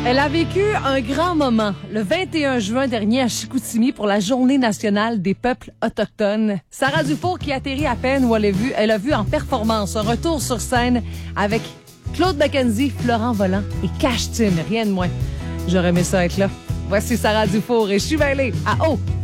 Elle a vécu un grand moment le 21 juin dernier à Chicoutimi pour la Journée nationale des peuples autochtones. Sarah Dufour qui atterrit à peine où elle a vu en performance un retour sur scène avec Claude McKenzie, Florent Volant et Cash Tim, rien de moins. J'aurais aimé ça être là. Voici Sarah Dufour et je suis mêlée à